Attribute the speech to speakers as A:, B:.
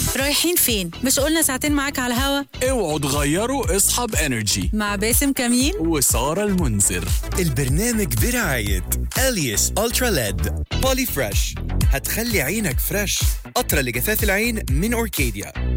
A: رايحين فين؟ مش قلنا ساعتين معاك على الهوا؟
B: اوعوا تغيروا، اصحاب انرجي
A: مع باسم كمين
B: وسارة المنذر.
C: البرنامج برعاية أليس ألترا ليد بولي فريش، هتخلي عينك فريش. قطرة لجفاف العين من أوركيديا.